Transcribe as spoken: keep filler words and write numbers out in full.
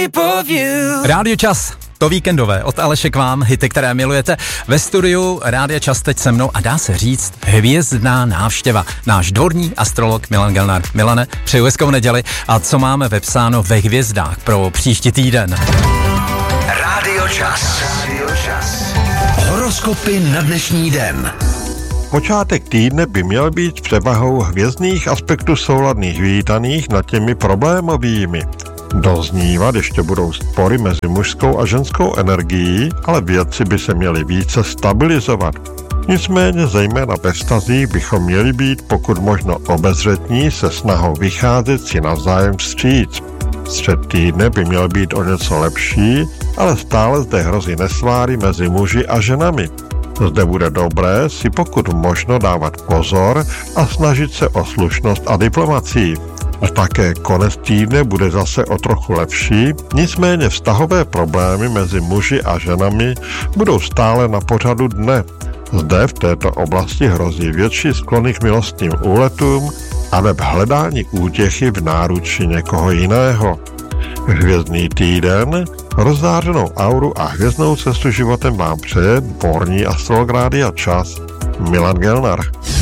Rádio Čas, to víkendové, od Aleše k vám, hity, které milujete. Ve studiu Rádia Čas teď se mnou a dá se říct hvězdná návštěva. Náš dvorní astrolog Milan Gelnar. Milane, přeju hezkou neděli a co máme vepsáno ve hvězdách pro příští týden? Rádio Čas. Rádio Čas. Horoskopy na dnešní den. Počátek týdne by měl být převahou hvězdných aspektů souladných vítaných nad těmi problémovými. Doznívat ještě budou spory mezi mužskou a ženskou energií, ale věci by se měly více stabilizovat. Nicméně zejména ve vztazích bychom měli být pokud možno obezřetní se snahou vycházet si navzájem vstříc. Střed týdne by měl být o něco lepší, ale stále zde hrozí nesváry mezi muži a ženami. Zde bude dobré si pokud možno dávat pozor a snažit se o slušnost a diplomacii. A také konec týdne bude zase o trochu lepší, nicméně vztahové problémy mezi muži a ženami budou stále na pořadu dne. Zde v této oblasti hrozí větší sklony k milostným úletům a neb hledání útěchy v náruči někoho jiného. Hvězdný týden, rozzářenou auru a hvězdnou cestu životem vám přeje dvorní astrolog Rádia Čas Milan Gelnar.